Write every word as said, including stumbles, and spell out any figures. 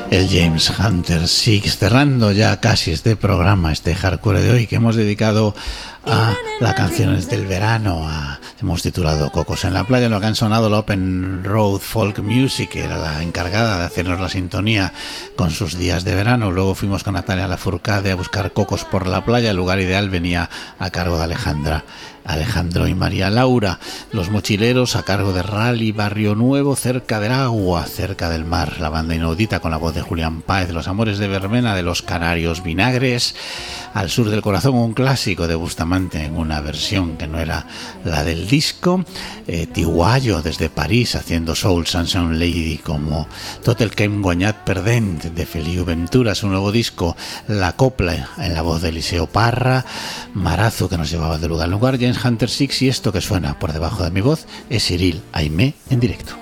El James Hunter Six, cerrando ya casi este programa, este hardcore de hoy que hemos dedicado a las canciones del verano. A, hemos titulado Cocos en la playa, lo que han sonado la Open Road Folk Music, que era la encargada de hacernos la sintonía con sus días de verano. Luego fuimos con Natalia Lafourcade a buscar cocos por la playa. El lugar ideal venía a cargo de Alejandra Alejandro y María Laura. Los mochileros a cargo de Rally Barrio Nuevo, cerca del agua, cerca del mar. La banda inaudita con la voz de Julián Páez. Los amores de verbena de los Canarios Vinagres. Al sur del corazón, un clásico de Bustamante en una versión que no era la del disco. eh, Tiguayo desde París haciendo Soul Sunshine Lady, como Tot el que hem guanyat perdent de Feliu Ventura, su nuevo disco. La copla en la voz de Eliseo Parra. Marazo, que nos llevaba de lugar en lugar. James Hunter Six, y esto que suena por debajo de mi voz es Cyril Aimé en directo.